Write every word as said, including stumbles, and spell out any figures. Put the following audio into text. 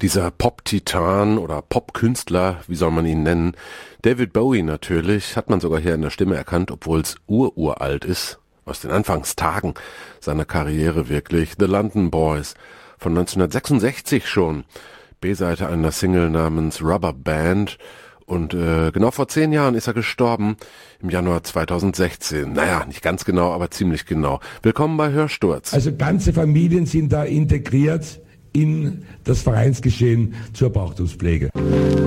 Dieser Pop-Titan oder Pop-Künstler, wie soll man ihn nennen? David Bowie natürlich, hat man sogar hier in der Stimme erkannt, obwohl es ururalt ist, aus den Anfangstagen seiner Karriere wirklich. The London Boys von neunzehnhundertsechsundsechzig schon, B-Seite einer Single namens Rubber Band. Und äh, genau vor zehn Jahren ist er gestorben, im Januar zweitausendsechzehn. Naja, nicht ganz genau, aber ziemlich genau. Willkommen bei Hörsturz. Also ganze Familien sind da integriert in das Vereinsgeschehen zur Brauchtumspflege.